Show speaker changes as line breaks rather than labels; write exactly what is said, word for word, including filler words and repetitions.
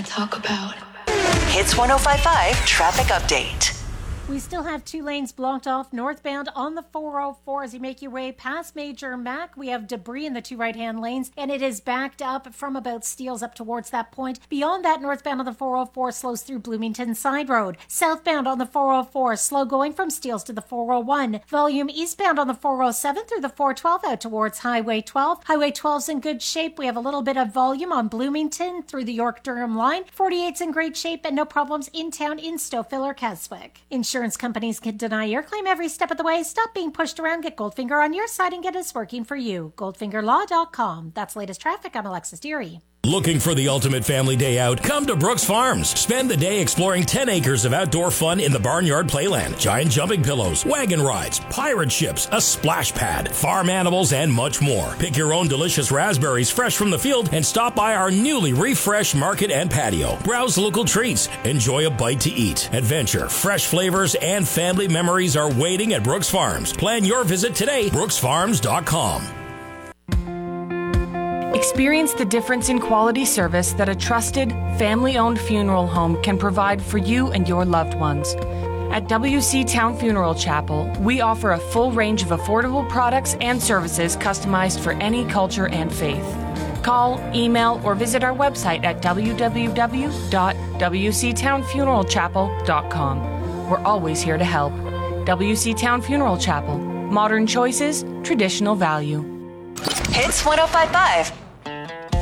to talk about.
Hits one oh five point five traffic update.
We still have two lanes blocked off northbound on the four oh four as you make your way past Major Mac. We have debris in the two right-hand lanes, and it is backed up from about Steeles up towards that point. Beyond that, northbound on the four oh four slows through Bloomington Side Road. Southbound on the four oh four, slow going from Steeles to the four oh one. Volume eastbound on the four oh seven through the four twelve out towards Highway twelve. Highway twelve's in good shape. We have a little bit of volume on Bloomington through the York-Durham line. forty-eight's in great shape and no problems in town in Stouffville or Keswick. Insurance companies can deny your claim every step of the way. Stop being pushed around. Get Goldfinger on your side and get us working for you. goldfinger law dot com. That's latest traffic. I'm Alexis Deary.
Looking for the ultimate family day out? Come to Brooks Farms. Spend the day exploring ten acres of outdoor fun in the barnyard playland. Giant jumping pillows, wagon rides, pirate ships, a splash pad, farm animals, and much more. Pick your own delicious raspberries fresh from the field and stop by our newly refreshed market and patio. Browse local treats. Enjoy a bite to eat. Adventure, fresh flavors, and family memories are waiting at Brooks Farms. Plan your visit today. brooks farms dot com.
Experience the difference in quality service that a trusted, family-owned funeral home can provide for you and your loved ones. At W C Town Funeral Chapel, we offer a full range of affordable products and services customized for any culture and faith. Call, email, or visit our website at w w w dot w c town funeral chapel dot com. We're always here to help. W C Town Funeral Chapel. Modern choices, traditional value.
Hits one oh five point five.